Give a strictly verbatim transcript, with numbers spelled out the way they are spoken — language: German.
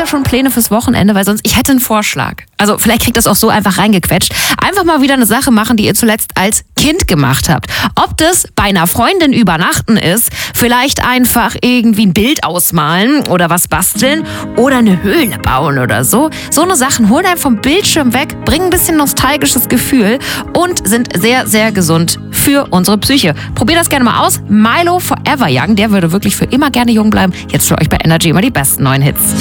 da schon Pläne fürs Wochenende? Weil sonst, ich hätte einen Vorschlag. Also vielleicht kriegt das auch so einfach reingequetscht. Einfach mal wieder eine Sache machen, die ihr zuletzt als Kind gemacht habt. Ob das bei einer Freundin übernachten ist, vielleicht einfach irgendwie ein Bild ausmalen oder was basteln oder eine Höhle bauen oder so. So eine Sachen holen einem vom Bildschirm weg, bringen ein bisschen nostalgisches Gefühl und sind sehr, sehr gesund für unsere Psyche. Probiert das gerne mal aus. Milo Forever Young, der würde wirklich für immer gerne jung bleiben. Jetzt für euch bei Energy immer die besten neuen Hits.